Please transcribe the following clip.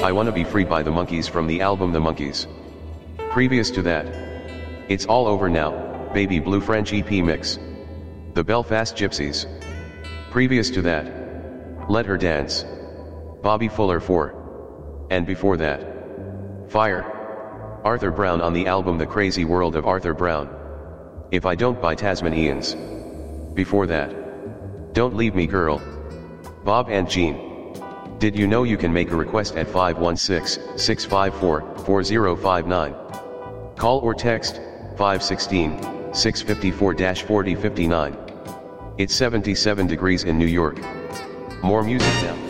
I Wanna Be Free by the Monkees from the album The Monkees. Previous to that, It's All Over Now, Baby Blue French EP mix. The Belfast Gypsies. Previous to that, Let Her Dance, Bobby Fuller 4. And before that, Fire, Arthur Brown on the album The Crazy World of Arthur Brown. If I Don't by Tasmanians. Before that, Don't Leave Me Girl, Bob and Jean. Did you know you can make a request at 516-654-4059? Call or text 516-654-4059. It's 77 degrees in New York. More music now.